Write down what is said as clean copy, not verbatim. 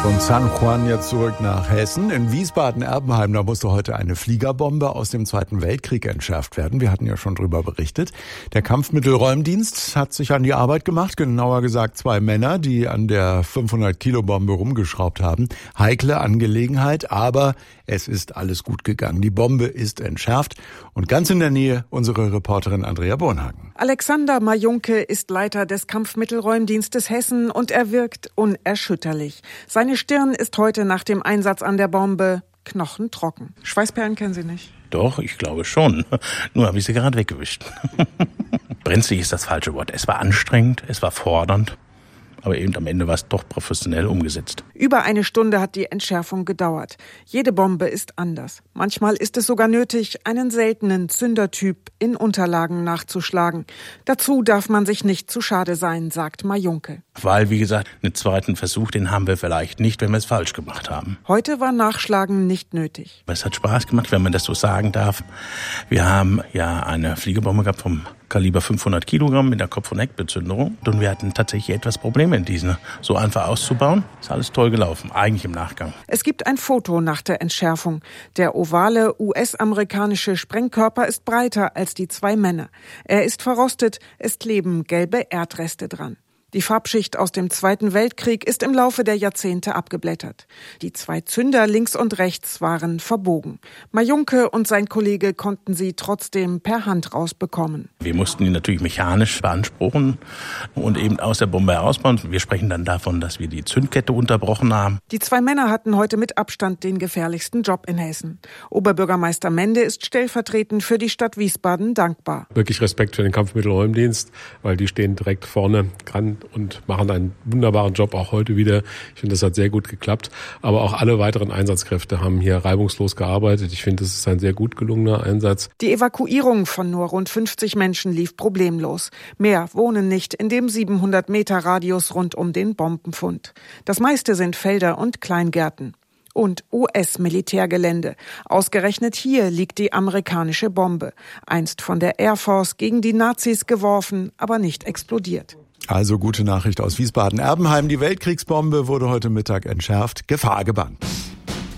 Von San Juan jetzt zurück nach Hessen. In Wiesbaden-Erbenheim, da musste heute eine Fliegerbombe aus dem Zweiten Weltkrieg entschärft werden. Wir hatten ja schon drüber berichtet. Der Kampfmittelräumdienst hat sich an die Arbeit gemacht. Genauer gesagt 2 Männer, die an der 500-Kilo-Bombe rumgeschraubt haben. Heikle Angelegenheit, aber es ist alles gut gegangen. Die Bombe ist entschärft. Und ganz in der Nähe unsere Reporterin Andrea Bornhagen. Alexander Majunke ist Leiter des Kampfmittelräumdienstes Hessen und er wirkt unerschütterlich. Seine Stirn ist heute nach dem Einsatz an der Bombe knochentrocken. Schweißperlen kennen Sie nicht? Doch, ich glaube schon. Nur habe ich sie gerade weggewischt. Brenzlig ist das falsche Wort. Es war anstrengend, es war fordernd. Aber eben am Ende war es doch professionell umgesetzt. Über eine Stunde hat die Entschärfung gedauert. Jede Bombe ist anders. Manchmal ist es sogar nötig, einen seltenen Zündertyp in Unterlagen nachzuschlagen. Dazu darf man sich nicht zu schade sein, sagt Majunke. Weil, wie gesagt, einen zweiten Versuch, den haben wir vielleicht nicht, wenn wir es falsch gemacht haben. Heute war Nachschlagen nicht nötig. Es hat Spaß gemacht, wenn man das so sagen darf. Wir haben ja eine Fliegerbombe gehabt vom Kaliber 500 Kilogramm mit der Kopf- und Heckbezünderung. Und wir hatten tatsächlich etwas Probleme in diesen so einfach auszubauen. Ist alles toll gelaufen, eigentlich im Nachgang. Es gibt ein Foto nach der Entschärfung. Der ovale US-amerikanische Sprengkörper ist breiter als die 2 Männer. Er ist verrostet, es kleben gelbe Erdreste dran. Die Farbschicht aus dem Zweiten Weltkrieg ist im Laufe der Jahrzehnte abgeblättert. Die 2 Zünder links und rechts waren verbogen. Majunke und sein Kollege konnten sie trotzdem per Hand rausbekommen. Wir mussten ihn natürlich mechanisch beanspruchen und eben aus der Bombe herausbauen. Wir sprechen dann davon, dass wir die Zündkette unterbrochen haben. Die 2 Männer hatten heute mit Abstand den gefährlichsten Job in Hessen. Oberbürgermeister Mende ist stellvertretend für die Stadt Wiesbaden dankbar. Wirklich Respekt für den Kampfmittelräumdienst, weil die stehen direkt vorne dran und machen einen wunderbaren Job auch heute wieder. Ich finde, das hat sehr gut geklappt. Aber auch alle weiteren Einsatzkräfte haben hier reibungslos gearbeitet. Ich finde, es ist ein sehr gut gelungener Einsatz. Die Evakuierung von nur rund 50 Menschen lief problemlos. Mehr wohnen nicht in dem 700 Meter Radius rund um den Bombenfund. Das meiste sind Felder und Kleingärten. Und US-Militärgelände. Ausgerechnet hier liegt die amerikanische Bombe. Einst von der Air Force gegen die Nazis geworfen, aber nicht explodiert. Also gute Nachricht aus Wiesbaden-Erbenheim. Die Weltkriegsbombe wurde heute Mittag entschärft. Gefahr gebannt.